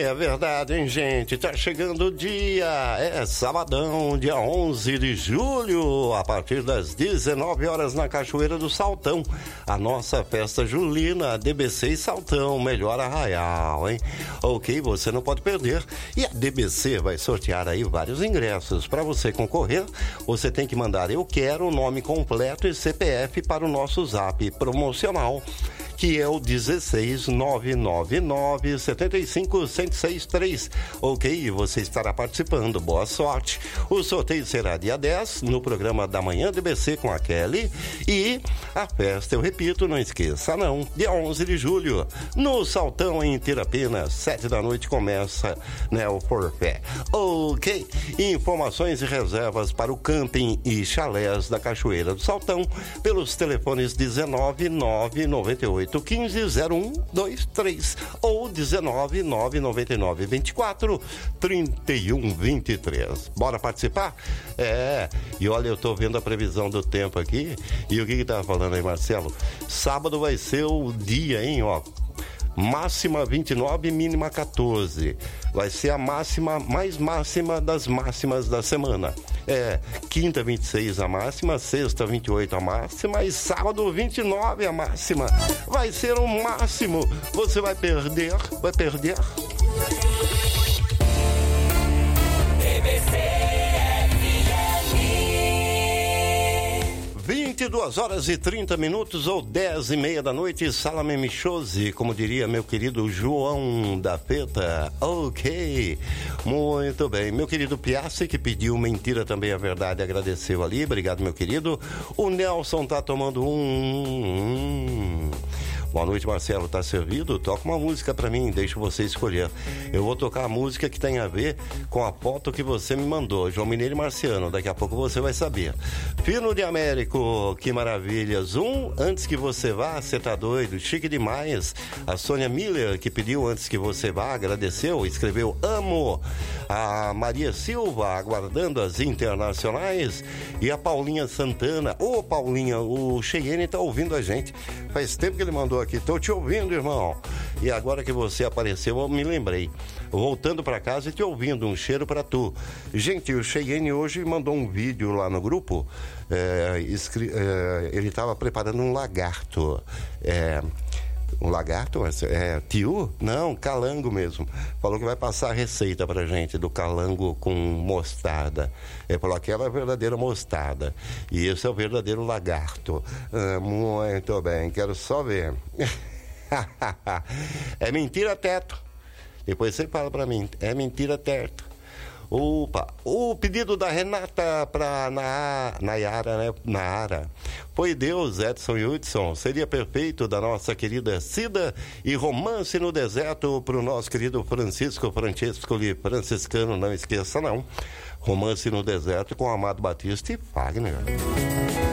É verdade, hein, gente? Tá chegando o dia, é sabadão, dia 11 de julho, a partir das 19 horas na Cachoeira do Saltão. A nossa festa julina, DBC e Saltão, melhor arraial, hein? Ok, você não pode perder. E a DBC vai sortear aí vários ingressos. Para você concorrer, você tem que mandar eu quero, o nome completo e CPF para o nosso zap promocional, que é o 16999-75-1063. Ok, você estará participando. Boa sorte. O sorteio será dia 10, no programa da manhã DBC com a Kelly. E a festa, eu repito, não esqueça não, dia 11 de julho, no Saltão, em Tirapina, 7 da noite começa, né, o forfé. Ok, informações e reservas para o camping e chalés da Cachoeira do Saltão, pelos telefones 19998150123 ou 19999243123. Bora participar? E olha, eu tô vendo a previsão do tempo aqui, e o que tá falando aí, Marcelo? Sábado vai ser o dia, hein, ó. Máxima 29, mínima 14. Vai ser a máxima, mais máxima das máximas da semana. Quinta 26 a máxima, sexta 28 a máxima e sábado 29 a máxima. Vai ser o máximo. Você vai perder? 22 horas e 30 minutos ou 10:30 da noite, Salame Michose, como diria meu querido João da Feta. Ok, muito bem. Meu querido Piassi, que pediu mentira também a verdade, agradeceu ali. Obrigado, meu querido. O Nelson tá tomando Boa noite, Marcelo. Tá servido? Toca uma música pra mim, deixa você escolher. Eu vou tocar a música que tem a ver com a foto que você me mandou, João Mineiro e Marciano. Daqui a pouco você vai saber. Fino de Américo, que maravilhas. Antes que você vá, você tá doido, chique demais. A Sônia Miller, que pediu antes que você vá, agradeceu, escreveu amo. A Maria Silva, aguardando as internacionais. E a Paulinha Santana. Ô, Paulinha, o Cheyenne tá ouvindo a gente. Faz tempo que ele mandou aqui, tô te ouvindo, irmão. E agora que você apareceu, eu me lembrei. Voltando pra casa e te ouvindo, um cheiro pra tu. Gente, o Cheyenne hoje mandou um vídeo lá no grupo. Ele tava preparando um lagarto. Um lagarto? Tio? Não, calango mesmo. Falou que vai passar a receita pra gente do calango com mostarda. Falou que ela é a verdadeira mostarda. E esse é o verdadeiro lagarto. Muito bem, quero só ver. É mentira, teto. Depois você fala pra mim. É mentira, teto. Opa, o pedido da Renata pra Nayara, né? Nayara. Foi Deus, Edson e Hudson. Seria perfeito da nossa querida Cida e Romance no Deserto pro nosso querido Francisco franciscano, não esqueça não. Romance no Deserto com Amado Batista e Fagner.